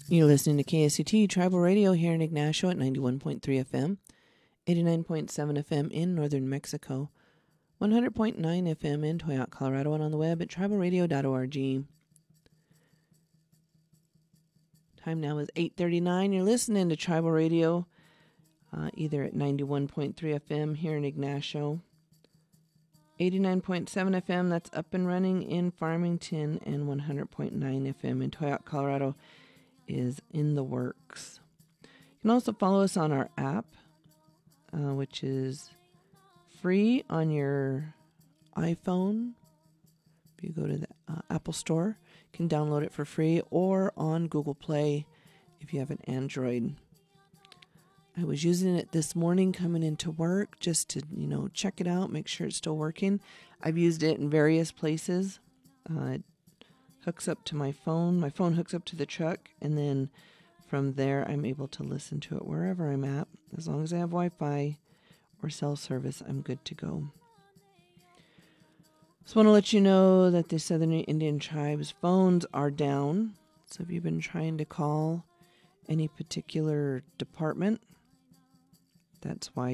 You're listening to KSCT Tribal Radio here in Ignacio at 91.3 FM, 89.7 FM in northern Mexico, 100.9 FM in Toyac, Colorado, and on the web at tribalradio.org. Time now is 8:39. You're listening to Tribal Radio, either at 91.3 FM here in Ignacio, 89.7 FM, that's up and running in Farmington, and 100.9 FM in Toyac, Colorado is in the works. You can also follow us on our app, which is free on your iPhone. If you go to the Apple Store, you can download it for free, or on Google Play if you have an Android. I was using it this morning coming into work just to, check it out, make sure it's still working. I've used it in various places. It hooks up to my phone. My phone hooks up to the truck, and then from there I'm able to listen to it wherever I'm at. As long as I have Wi-Fi or cell service, I'm good to go. Just want to let you know that the Southern Indian Tribes phones are down. So if you've been trying to call any particular department, that's why